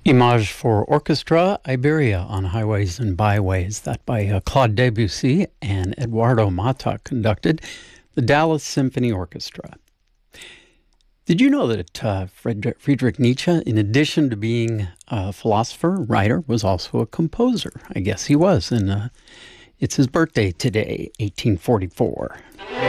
Image for Orchestra, Iberia on Highways and Byways, that by Claude Debussy and Eduardo Mata conducted the Dallas Symphony Orchestra. Did you know that Friedrich Nietzsche, in addition to being a philosopher, writer, was also a composer? I guess he was, and it's his birthday today, 1844.